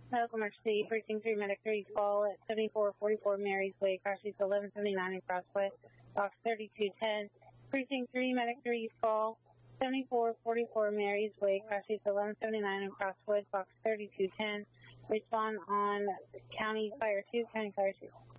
Medical emergency, precinct 3, medic 3, call at 7444 Mary's Way, crash is 1179 in Crossway, box 3210. Precinct 3, medic 3, call 7444 Mary's Way, crash is 1179 in Crosswood, box 3210. Respond on County Fire 2, County Fire 2.